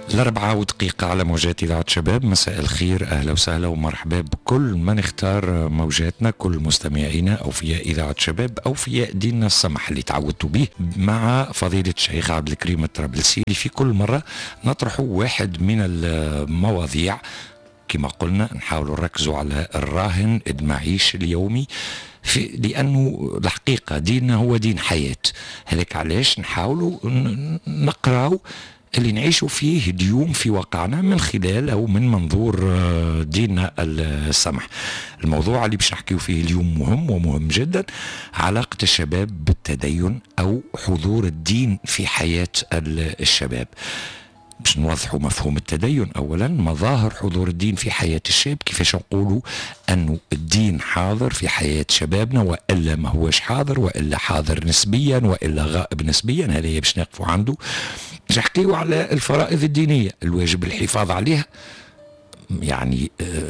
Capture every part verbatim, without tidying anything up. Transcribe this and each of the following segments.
الأربعة ودقيقة على موجات إذاعة شباب. مساء الخير، أهلا وسهلا ومرحبا بكل من اختار موجاتنا، كل مستمعينا أو في إذاعة شباب أو في ديننا السمح اللي تعودتوا به، مع فضيلة الشيخ عبد الكريم الطرابلسي اللي في كل مرة نطرح واحد من المواضيع كما قلنا نحاول نركزوا على الراهن المعيش اليومي، في لأنه الحقيقة ديننا هو دين حياة. هذاك علاش نحاولوا نقرأوا اللي نعيشوا فيه اليوم في واقعنا من خلال أو من منظور ديننا السمح. الموضوع اللي باش نحكيو فيه اليوم مهم ومهم جدا، علاقة الشباب بالتدين أو حضور الدين في حياة الشباب. باش نوضحوا مفهوم التدين أولا، مظاهر حضور الدين في حياة الشاب، كيفاش نقولوا أنه الدين حاضر في حياة شبابنا وإلا ما هوش حاضر، وإلا حاضر نسبيا وإلا غائب نسبيا. هذا باش نقفوا عنده. باش نحكيوا على الفرائض الدينية، الواجب الحفاظ عليها. يعني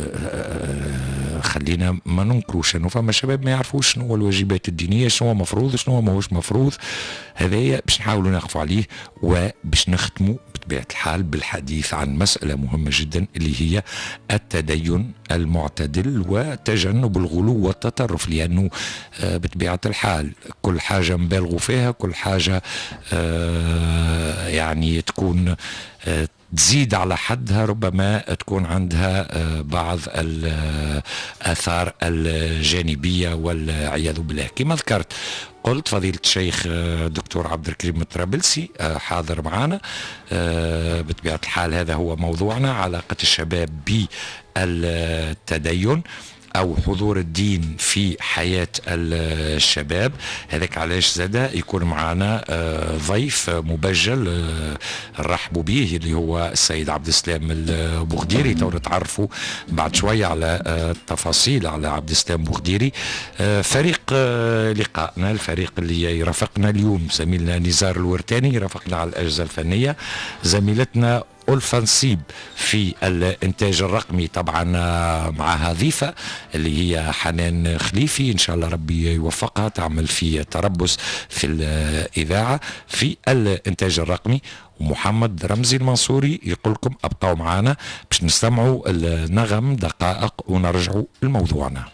آه خلينا ما ننكروش انه فما شباب ما يعرفوش شنو هو الواجبات الدينيه، شنو هو مفروض شنو هو ماهوش مفروض. هذايا باش نحاولوا نقفوا عليه، وباش نختموا بطبيعه الحال بالحديث عن مساله مهمه جدا اللي هي التدين المعتدل وتجنب الغلو والتطرف، لانه آه بطبيعه الحال كل حاجه نبالغوا فيها، كل حاجه آه يعني تكون آه تزيد على حدها ربما تكون عندها بعض الآثار الجانبية والعياذ بالله. كما ذكرت قلت فضيلة الشيخ دكتور عبد الكريم الطرابلسي حاضر معنا. بطبيعة الحال هذا هو موضوعنا، علاقة الشباب بالتدين أو حضور الدين في حياة الشباب. هذاك علاش زادا يكون معنا ضيف مبجل نرحبوا به اللي هو السيد عبد السلام البوغديري. تو نتعرفوا بعد شوية على التفاصيل على عبد السلام البوغديري. فريق لقائنا، الفريق اللي يرافقنا اليوم، زميلنا نزار الورتاني يرافقنا على الأجهزة الفنية، زميلتنا ألفا نصيب في الإنتاج الرقمي، طبعا معها ضيفة اللي هي حنان خليفي، إن شاء الله ربي يوفقها تعمل في تربص في الإذاعة في الإنتاج الرقمي. ومحمد رمزي المنصوري يقول لكم أبقوا معنا باش نستمعوا النغم دقائق ونرجعوا لموضوعنا.